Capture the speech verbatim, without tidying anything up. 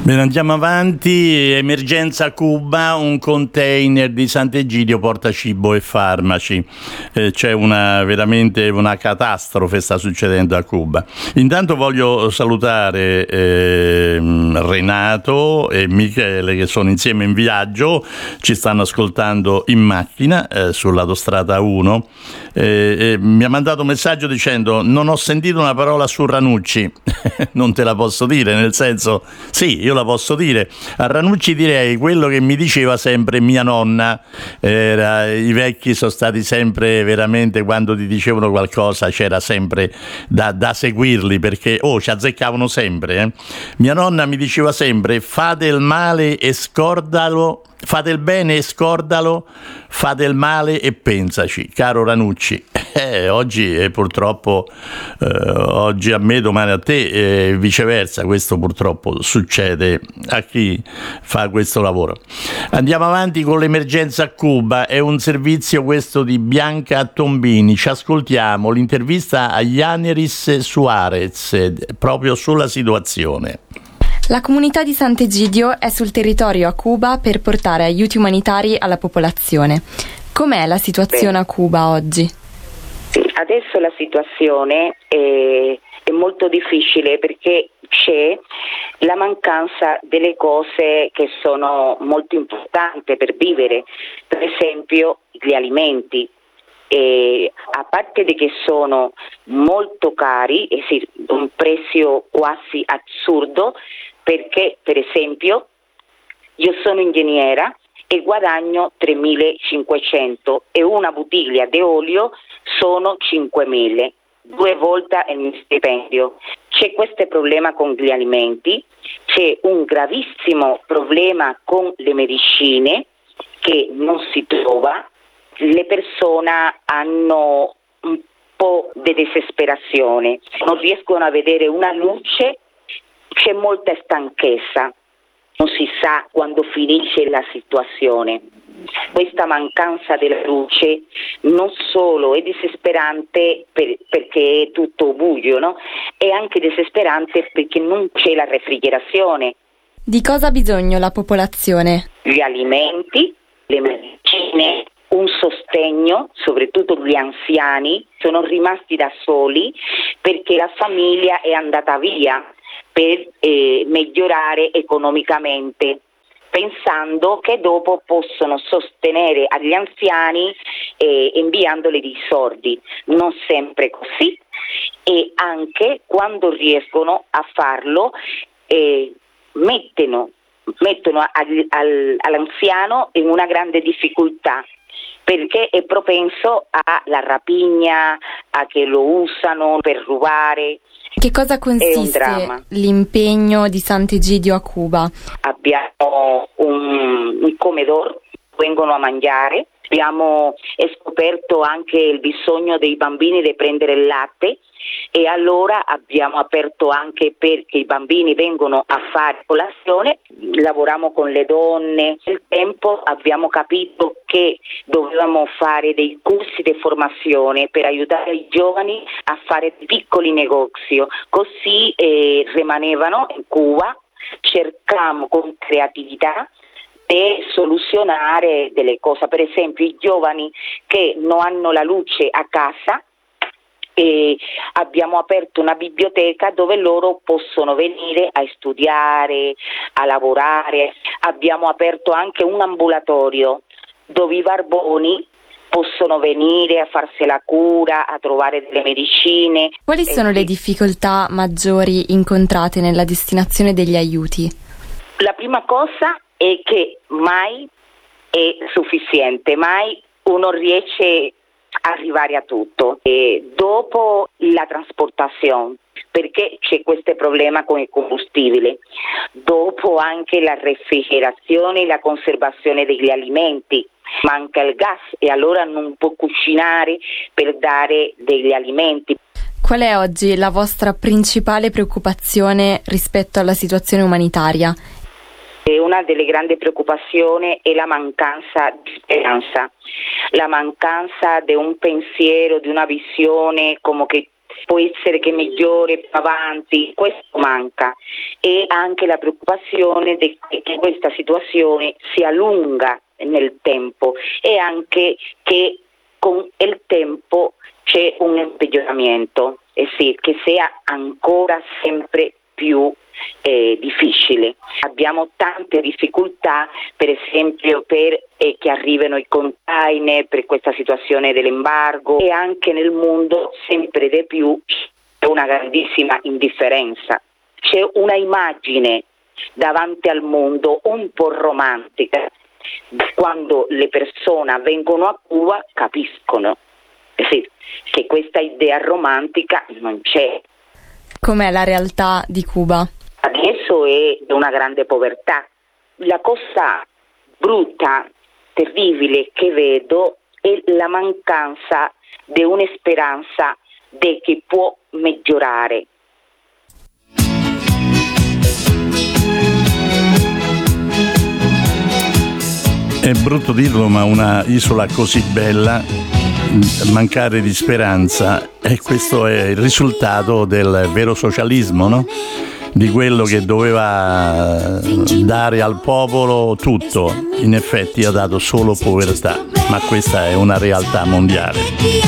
Bene, andiamo avanti. Emergenza Cuba, un container di Sant'Egidio porta cibo e farmaci. Eh, c'è una veramente una catastrofe sta succedendo a Cuba. Intanto voglio salutare eh, Renato e Michele che sono insieme in viaggio, ci stanno ascoltando in macchina eh, sull'autostrada uno. Eh, eh, mi ha mandato un messaggio dicendo: non ho sentito una parola su Ranucci. Non te la posso dire, nel senso, sì, io la posso dire. A Ranucci direi quello che mi diceva sempre mia nonna. Era, i vecchi sono stati sempre veramente, quando ti dicevano qualcosa c'era sempre da, da seguirli, perché oh, ci azzeccavano sempre. Eh. Mia nonna mi diceva sempre: fate il male e scordalo, fate il bene e scordalo, fate il male e pensaci, caro Ranucci. Eh, oggi eh, purtroppo eh, oggi a me, domani a te, e eh, viceversa. Questo purtroppo succede a chi fa questo lavoro. Andiamo avanti con l'emergenza a Cuba. È un servizio questo di Bianca Tombini. Ci ascoltiamo l'intervista a Yaneris Suarez proprio sulla situazione. La comunità di Sant'Egidio è sul territorio a Cuba per portare aiuti umanitari alla popolazione. Com'è la situazione Beh. a Cuba oggi? Adesso la situazione è, è molto difficile perché c'è la mancanza delle cose che sono molto importanti per vivere, per esempio gli alimenti. E a parte di che sono molto cari, e sì, un prezzo quasi assurdo, perché per esempio io sono ingegnera e guadagno tremilacinquecento e una bottiglia di olio sono cinquemila, due volte il mio stipendio. C'è questo problema con gli alimenti, c'è un gravissimo problema con le medicine che non si trova, le persone hanno un po' di desesperazione, non riescono a vedere una luce, c'è molta stanchezza. Non si sa quando finisce la situazione. Questa mancanza della luce non solo è desesperante per, perché è tutto buio, no? È anche desesperante perché non c'è la refrigerazione. Di cosa ha bisogno la popolazione? Gli alimenti, le medicine, un sostegno, soprattutto gli anziani sono rimasti da soli perché la famiglia è andata via per eh, migliorare economicamente, pensando che dopo possono sostenere agli anziani eh, inviandoli dei soldi. Non sempre così, e anche quando riescono a farlo eh, mettono, mettono al, al, all'anziano in una grande difficoltà, perché è propenso alla rapina, a che lo usano per rubare. Che cosa consiste l'impegno di Sant'Egidio a Cuba? Abbiamo un, un comedor, vengono a mangiare, abbiamo scoperto anche il bisogno dei bambini di prendere il latte e allora abbiamo aperto anche perché i bambini vengono a fare colazione, lavoriamo con le donne. Nel tempo abbiamo capito che dovevamo fare dei corsi di formazione per aiutare i giovani a fare piccoli negozi, così eh, rimanevano in Cuba. Cerchiamo con creatività di soluzionare delle cose, per esempio i giovani che non hanno la luce a casa, e abbiamo aperto una biblioteca dove loro possono venire a studiare, a lavorare. Abbiamo aperto anche un ambulatorio dove i barboni possono venire a farsi la cura, a trovare delle medicine. Quali sono le difficoltà maggiori incontrate nella destinazione degli aiuti? La prima cosa è che mai è sufficiente, mai uno riesce a arrivare a tutto. E dopo la trasportazione, perché c'è questo problema con il combustibile, dopo anche la refrigerazione e la conservazione degli alimenti, manca il gas e allora non può cucinare per dare degli alimenti. Qual è oggi la vostra principale preoccupazione rispetto alla situazione umanitaria? E una delle grandi preoccupazioni è la mancanza di speranza, la mancanza di un pensiero, di una visione come che può essere che migliore più avanti, questo manca, e anche la preoccupazione di che questa situazione sia lunga nel tempo e anche che con il tempo c'è un peggioramento, e sì, che sia ancora sempre più eh, difficile. Abbiamo tante difficoltà, per esempio per eh, che arrivano i container, per questa situazione dell'embargo, e anche nel mondo sempre di più c'è una grandissima indifferenza. C'è una immagine davanti al mondo un po' romantica. Quando le persone vengono a Cuba capiscono sì, che questa idea romantica non c'è. Com'è la realtà di Cuba? Adesso è una grande povertà. La cosa brutta, terribile che vedo è la mancanza di una speranza di che può migliorare. È brutto dirlo, ma una isola così bella, mancare di speranza, e questo è il risultato del vero socialismo, no? Di quello che doveva dare al popolo tutto, in effetti ha dato solo povertà, ma questa è una realtà mondiale.